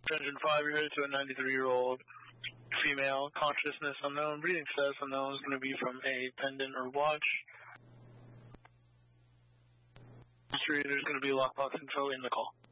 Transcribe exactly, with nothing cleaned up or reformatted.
Engine five, you're headed to a ninety-three-year-old female, consciousness unknown, breathing status unknown, is going to be from a pendant or watch. There's going to be lockbox info in the call.